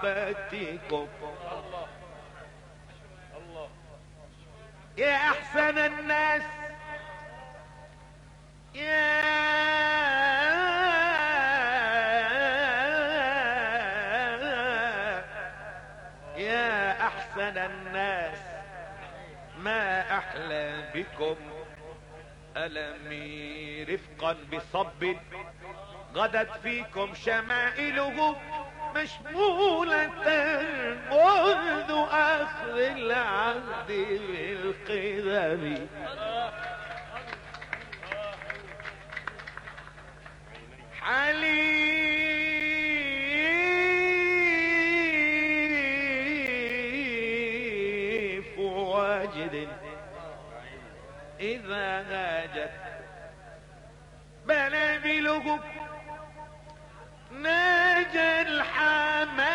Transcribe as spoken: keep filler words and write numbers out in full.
محبتكم يا احسن الناس يا يا احسن الناس ما احلى بكم ألمي رفقا بصب غدت فيكم شمائله مشمولة منذ اخر العهد بالقدم حليف واجد اذا هاجت بنابله ناجى الحمام